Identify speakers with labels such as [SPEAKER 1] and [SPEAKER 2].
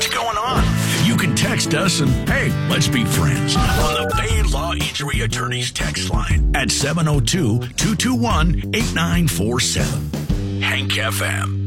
[SPEAKER 1] what's going on? You can text us and, hey, let's be friends on the Bay Law Injury Attorneys text line at 702-221-8947. Hank FM.